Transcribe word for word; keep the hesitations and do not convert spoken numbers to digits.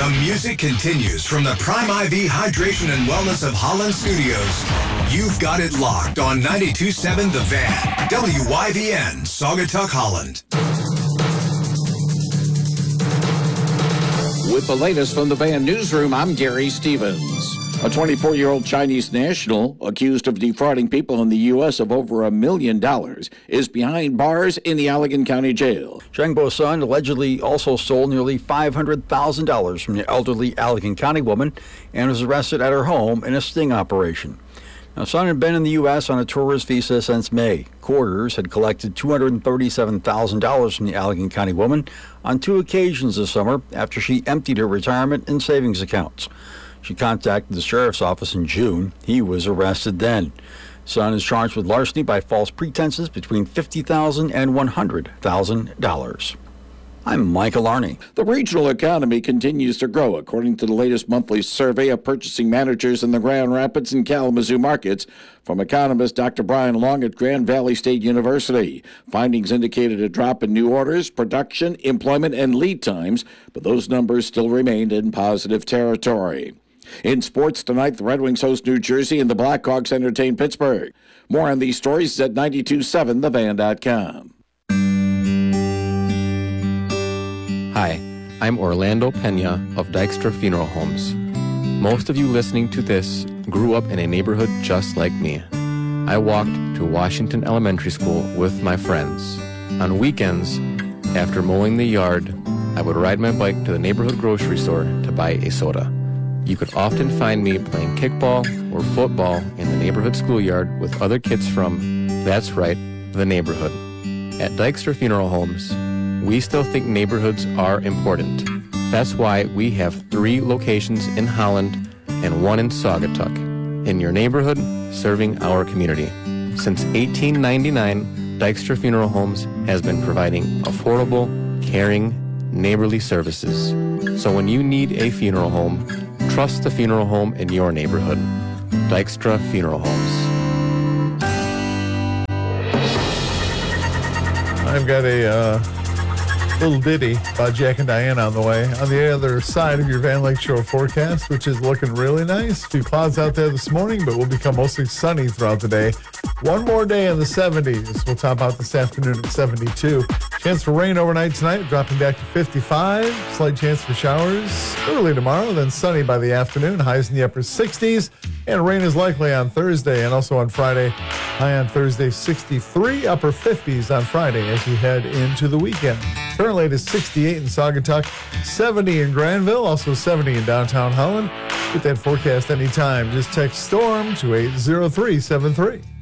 The music continues from the Prime I V Hydration and Wellness of Holland Studios. You've got it locked on ninety-two point seven The Van, W Y V N, Saugatuck, Holland. With the latest from the Van Newsroom, I'm Gary Stevens. A twenty-four-year-old Chinese national accused of defrauding people in the U S of over a million dollars is behind bars in the Allegan County Jail. Zhang Bosun allegedly also stole nearly five hundred thousand dollars from the elderly Allegan County woman and was arrested at her home in a sting operation. Now, Sun had been in the U S on a tourist visa since May. Quarters had collected two hundred thirty-seven thousand dollars from the Allegan County woman on two occasions this summer after she emptied her retirement and savings accounts. She contacted the sheriff's office in June. He was arrested then. Sun is charged with larceny by false pretenses between fifty thousand dollars and one hundred thousand dollars. I'm Michael Arney. The regional economy continues to grow, according to the latest monthly survey of purchasing managers in the Grand Rapids and Kalamazoo markets from economist Doctor Brian Long at Grand Valley State University. Findings indicated a drop in new orders, production, employment, and lead times, but those numbers still remained in positive territory. In sports tonight, the Red Wings host New Jersey and the Blackhawks entertain Pittsburgh. More on these stories at ninety-two point seven the van dot com. Hi, I'm Orlando Pena of Dykstra Funeral Homes. Most of you listening to this grew up in a neighborhood just like me. I walked to Washington Elementary School with my friends. On weekends, after mowing the yard, I would ride my bike to the neighborhood grocery store to buy a soda. You could often find me playing kickball or football in the neighborhood schoolyard with other kids from, that's right, the neighborhood. At Dykstra Funeral Homes, we still think neighborhoods are important. That's why we have three locations in Holland and one in Saugatuck. In your neighborhood, serving our community. Since eighteen ninety-nine, Dykstra Funeral Homes has been providing affordable, caring, neighborly services. So when you need a funeral home, trust the funeral home in your neighborhood. Dykstra Funeral Homes. I've got a uh, little ditty about Jack and Diane on the way. On the other side of your Van Lake Shore forecast, which is looking really nice. A few clouds out there this morning, but will become mostly sunny throughout the day. One more day in the seventies. We'll top out this afternoon at seventy-two. Chance for rain overnight tonight, dropping back to fifty-five. Slight chance for showers early tomorrow, then sunny by the afternoon. Highs in the upper sixties. And rain is likely on Thursday and also on Friday. High on Thursday, sixty-three. Upper fifties on Friday as you head into the weekend. Currently it is sixty-eight in Saugatuck, seventy in Granville, also seventy in downtown Holland. Get that forecast anytime. Just text STORM to eight zero three seven three.